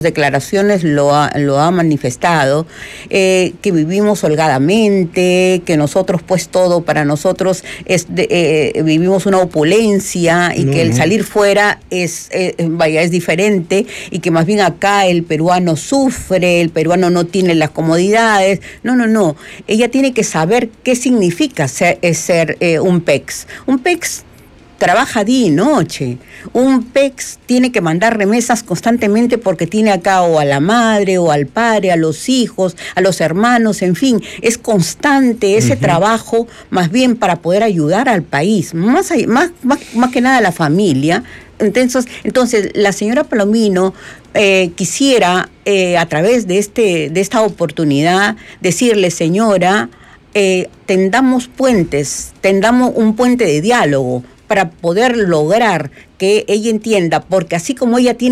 declaraciones lo ha manifestado, que vivimos holgadamente, que nosotros pues todo para nosotros vivimos una opulencia y que el salir fuera es diferente y que más bien acá el peruano sufre, el peruano no tiene las comodidades. No, ella tiene que saber qué significa ser un PEX. Un PEX trabaja día y noche. Un PEX tiene que mandar remesas constantemente porque tiene acá o a la madre o al padre, a los hijos, a los hermanos, en fin, es constante ese trabajo más bien para poder ayudar al país, más que nada a la familia. Entonces la señora Palomino quisiera a través de esta oportunidad decirle, señora, tendamos un puente de diálogo para poder lograr que ella entienda, porque así como ella tiene